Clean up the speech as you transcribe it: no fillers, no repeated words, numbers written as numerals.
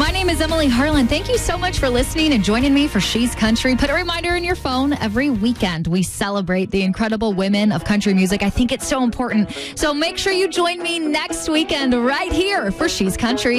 My name is Emily Harlan. Thank you so much for listening and joining me for She's Country. Put a reminder in your phone. Every weekend, we celebrate the incredible women of country music. I think it's so important. So make sure you join me next weekend right here for She's Country.